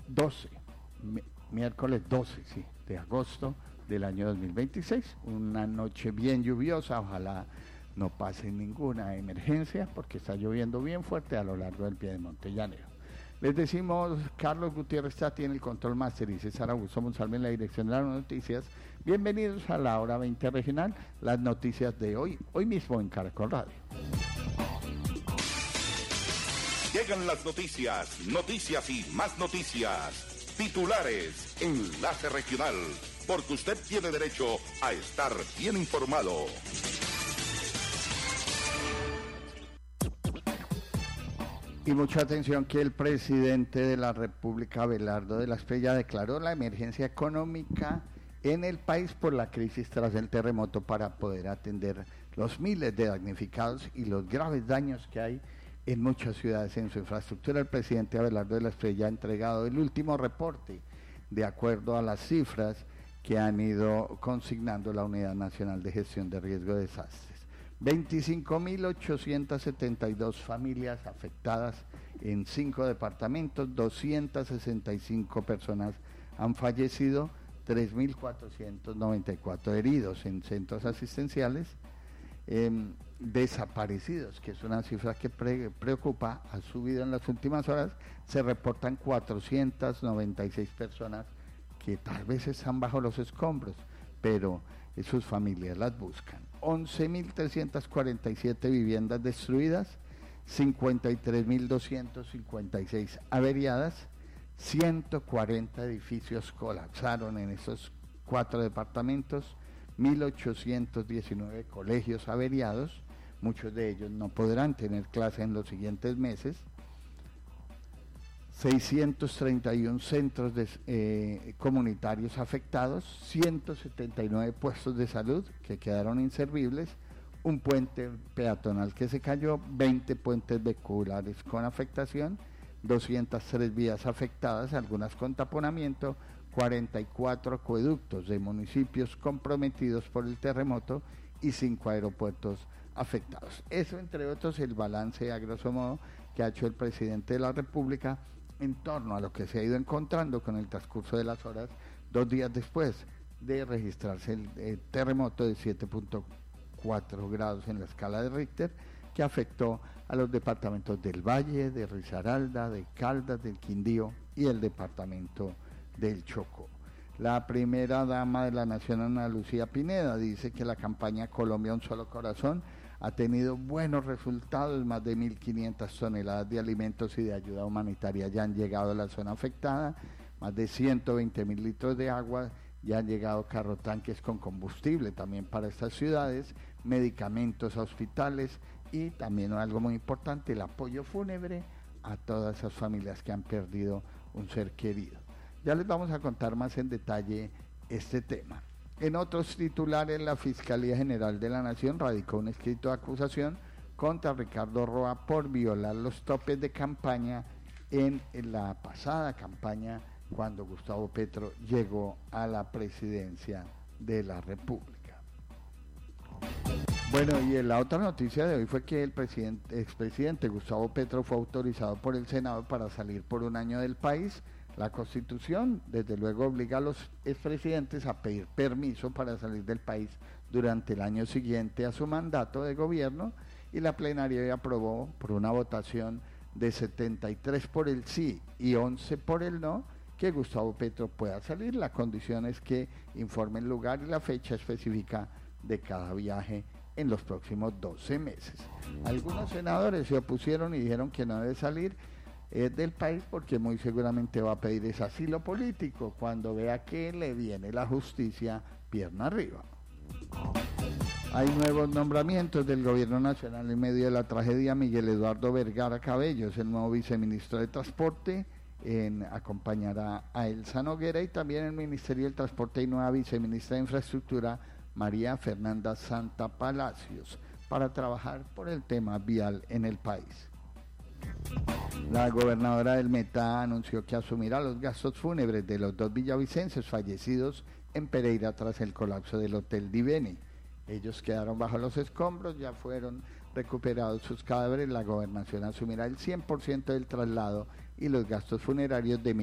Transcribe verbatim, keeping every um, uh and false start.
doce, mi, miércoles doce, sí, de agosto del año dos mil veintiséis. Una noche bien lluviosa, ojalá no pase ninguna emergencia porque está lloviendo bien fuerte a lo largo del Piedemonte llanero. Les decimos, Carlos Gutiérrez está tiene el control master y César Augusto Monsalve en la dirección de las noticias. Bienvenidos a la hora veinte regional, las noticias de hoy, hoy mismo en Caracol Radio. Llegan las noticias, noticias y más noticias. Titulares, Enlace Regional, porque usted tiene derecho a estar bien informado. Y mucha atención que el presidente de la República, Abelardo de la Espriella, declaró la emergencia económica en el país por la crisis tras el terremoto para poder atender los miles de damnificados y los graves daños que hay en muchas ciudades en su infraestructura. El presidente Abelardo de la Espriella ha entregado el último reporte de acuerdo a las cifras que han ido consignando la Unidad Nacional de Gestión de Riesgo de Desastres. veinticinco mil ochocientas setenta y dos familias afectadas en cinco departamentos, doscientas sesenta y cinco personas han fallecido, tres mil cuatrocientos noventa y cuatro heridos en centros asistenciales, eh, desaparecidos, que es una cifra que pre preocupa, ha subido en las últimas horas, se reportan cuatrocientas noventa y seis personas que tal vez están bajo los escombros, pero sus familias las buscan. once mil trescientas cuarenta y siete viviendas destruidas, cincuenta y tres mil doscientas cincuenta y seis averiadas, ciento cuarenta edificios colapsaron en esos cuatro departamentos, mil ochocientos diecinueve colegios averiados, muchos de ellos no podrán tener clase en los siguientes meses, seiscientos treinta y uno centros de, eh, comunitarios afectados, ciento setenta y nueve puestos de salud que quedaron inservibles, un puente peatonal que se cayó, veinte puentes vehiculares con afectación, doscientas tres vías afectadas, algunas con taponamiento, cuarenta y cuatro acueductos de municipios comprometidos por el terremoto y cinco aeropuertos afectados. Eso, entre otros, el balance a grosso modo que ha hecho el presidente de la República en torno a lo que se ha ido encontrando con el transcurso de las horas, dos días después de registrarse el, el terremoto de siete punto cuatro grados en la escala de Richter, que afectó a los departamentos del Valle, de Risaralda, de Caldas, del Quindío y el departamento del Chocó. La primera dama de la Nación, Ana Lucía Pineda, dice que la campaña Colombia Un Solo Corazón ha tenido buenos resultados, más de mil quinientas toneladas de alimentos y de ayuda humanitaria ya han llegado a la zona afectada, más de ciento veinte mil litros de agua, ya han llegado carrotanques con combustible también para estas ciudades, medicamentos a hospitales y también algo muy importante, el apoyo fúnebre a todas esas familias que han perdido un ser querido. Ya les vamos a contar más en detalle este tema. En otros titulares, la Fiscalía General de la Nación radicó un escrito de acusación contra Ricardo Roa por violar los topes de campaña en, en la pasada campaña cuando Gustavo Petro llegó a la presidencia de la República. Bueno, y la otra noticia de hoy fue que el presidente, expresidente Gustavo Petro fue autorizado por el Senado para salir por un año del país. La Constitución, desde luego, obliga a los expresidentes a pedir permiso para salir del país durante el año siguiente a su mandato de gobierno, y la plenaria hoy aprobó por una votación de setenta y tres por el sí y once por el no que Gustavo Petro pueda salir. La condición es que informe el lugar y la fecha específica de cada viaje en los próximos doce meses. Algunos senadores se opusieron y dijeron que no debe salir es del país porque muy seguramente va a pedir ese asilo político cuando vea que le viene la justicia pierna arriba. Hay nuevos nombramientos del gobierno nacional en medio de la tragedia. Miguel Eduardo Vergara Cabello es el nuevo viceministro de Transporte, en, acompañará a Elsa Noguera, y también el Ministerio del Transporte y nueva viceministra de Infraestructura, María Fernanda Santa Palacios, para trabajar por el tema vial en el país. La gobernadora del Meta anunció que asumirá los gastos fúnebres de los dos villavicenses fallecidos en Pereira tras el colapso del Hotel Diveni. Ellos quedaron bajo los escombros, ya fueron recuperados sus cadáveres. La gobernación asumirá el cien por ciento del traslado y los gastos funerarios de